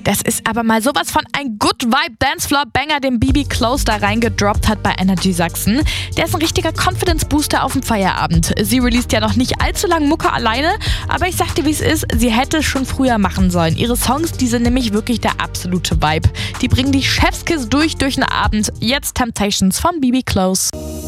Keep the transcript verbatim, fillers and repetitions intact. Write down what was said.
Das ist aber mal sowas von ein Good Vibe Dancefloor Banger, den Bibi Close da reingedroppt hat bei Energy Sachsen. Der ist ein richtiger Confidence Booster auf dem Feierabend. Sie released ja noch nicht allzu lange Mucke alleine, aber ich sag dir, wie es ist, sie hätte es schon früher machen sollen. Ihre Songs, die sind nämlich wirklich der absolute Vibe. Die bringen die Chefskiss durch durch den Abend. Jetzt Temptations von Bibi Close.